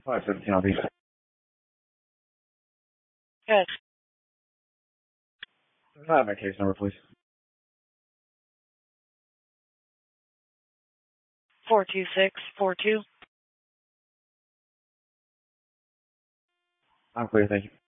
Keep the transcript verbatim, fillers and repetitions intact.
five seventeen, I'll be. Yes. Can I have my case number, please? Four two six four two. I'm clear, thank you.